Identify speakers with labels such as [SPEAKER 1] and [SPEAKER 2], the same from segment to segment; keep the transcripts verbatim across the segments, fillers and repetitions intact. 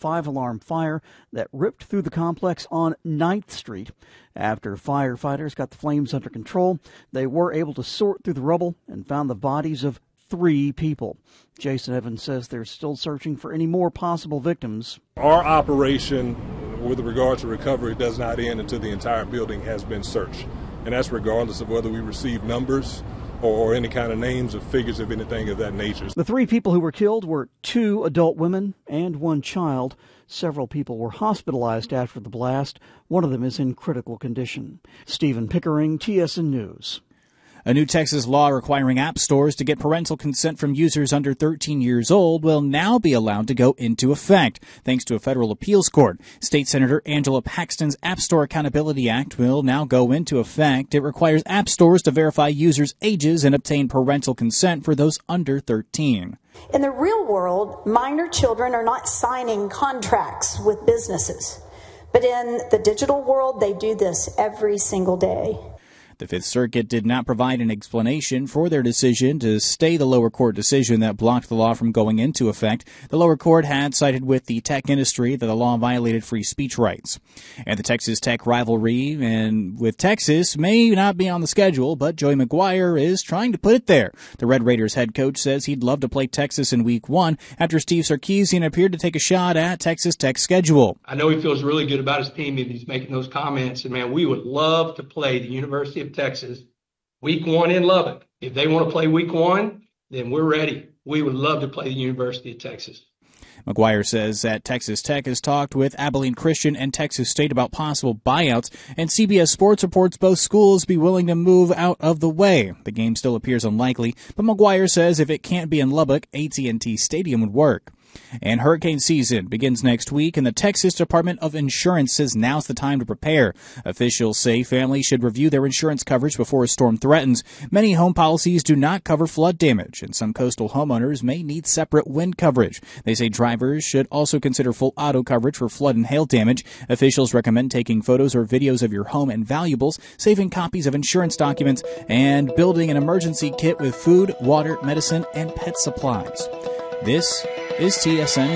[SPEAKER 1] five-alarm fire that ripped through the complex on ninth Street. After firefighters got the flames under control, they were able to sort through the rubble and found the bodies of three people. Jason Evans says they're still searching for any more possible victims.
[SPEAKER 2] Our operation with regard to recovery does not end until the entire building has been searched. And that's regardless of whether we receive numbers or any kind of names or figures of anything of that nature.
[SPEAKER 1] The three people who were killed were two adult women and one child. Several people were hospitalized after the blast. One of them is in critical condition. Stephen Pickering, T S N News.
[SPEAKER 3] A new Texas law requiring app stores to get parental consent from users under thirteen years old will now be allowed to go into effect, thanks to a federal appeals court. State Senator Angela Paxton's App Store Accountability Act will now go into effect. It requires app stores to verify users' ages and obtain parental consent for those under thirteen.
[SPEAKER 4] In the real world, minor children are not signing contracts with businesses. But in the digital world, they do this every single day.
[SPEAKER 3] The Fifth Circuit did not provide an explanation for their decision to stay the lower court decision that blocked the law from going into effect. The lower court had sided with the tech industry that the law violated free speech rights. And the Texas Tech rivalry and with Texas may not be on the schedule, but Joey McGuire is trying to put it there. The Red Raiders head coach says he'd love to play Texas in week one after Steve Sarkisian appeared to take a shot at Texas Tech's schedule.
[SPEAKER 5] I know he feels really good about his team if he's making those comments. And, man, we would love to play the University of Texas week one in Lubbock. If they want to play week one, then we're ready. We would love to play the University of Texas.
[SPEAKER 3] McGuire says that Texas Tech has talked with Abilene Christian and Texas State about possible buyouts, and C B S Sports reports both schools be willing to move out of the way. The game still appears unlikely, but McGuire says if it can't be in Lubbock, A T and T Stadium would work. And hurricane season begins next week, and the Texas Department of Insurance says now's the time to prepare. Officials say families should review their insurance coverage before a storm threatens. Many home policies do not cover flood damage, and some coastal homeowners may need separate wind coverage. They say drivers should also consider full auto coverage for flood and hail damage. Officials recommend taking photos or videos of your home and valuables, saving copies of insurance documents, and building an emergency kit with food, water, medicine, and pet supplies. This is T S N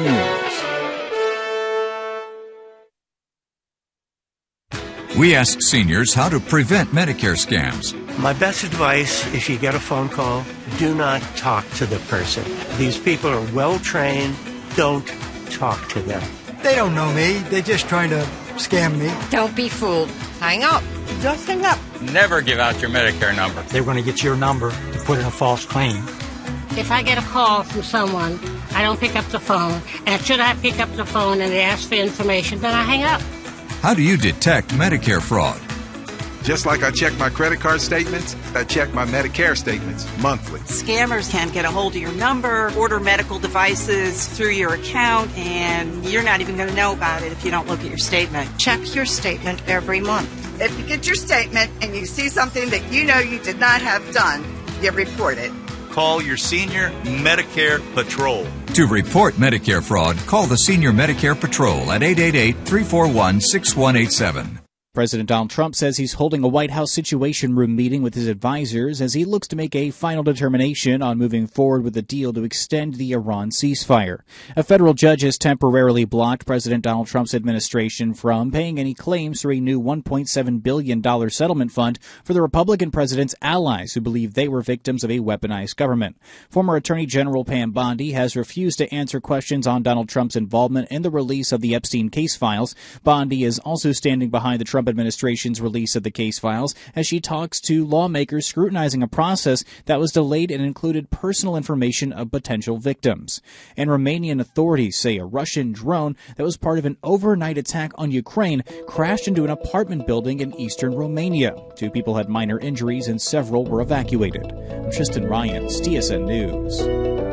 [SPEAKER 6] News. We ask seniors how to prevent Medicare scams.
[SPEAKER 7] My best advice, if you get a phone call, do not talk to the person. These people are well trained. Don't talk to them.
[SPEAKER 8] They don't know me. They're just trying to scam me.
[SPEAKER 9] Don't be fooled. Hang up. Just hang up.
[SPEAKER 10] Never give out your Medicare number.
[SPEAKER 8] They're going to get your number to put in a false claim.
[SPEAKER 11] If I get a call from someone, I don't pick up the phone, and should I pick up the phone and they ask for information, then I hang up.
[SPEAKER 6] How do you detect Medicare fraud?
[SPEAKER 12] Just like I check my credit card statements, I check my Medicare statements monthly.
[SPEAKER 13] Scammers can get a hold of your number, order medical devices through your account, and you're not even going to know about it if you don't look at your statement.
[SPEAKER 9] Check your statement every month.
[SPEAKER 14] If you get your statement and you see something that you know you did not have done, you report it.
[SPEAKER 15] Call your Senior Medicare Patrol.
[SPEAKER 6] To report Medicare fraud, call the Senior Medicare Patrol at eight eight eight, three four one, six one eight seven.
[SPEAKER 3] President Donald Trump says he's holding a White House Situation Room meeting with his advisors as he looks to make a final determination on moving forward with a deal to extend the Iran ceasefire. A federal judge has temporarily blocked President Donald Trump's administration from paying any claims through a new one point seven billion dollars settlement fund for the Republican president's allies who believe they were victims of a weaponized government. Former Attorney General Pam Bondi has refused to answer questions on Donald Trump's involvement in the release of the Epstein case files. Bondi is also standing behind the Trump administration's release of the case files as she talks to lawmakers scrutinizing a process that was delayed and included personal information of potential victims. And Romanian authorities say a Russian drone that was part of an overnight attack on Ukraine crashed into an apartment building in eastern Romania. Two people had minor injuries and several were evacuated. I'm Tristan Ryans, T S N News.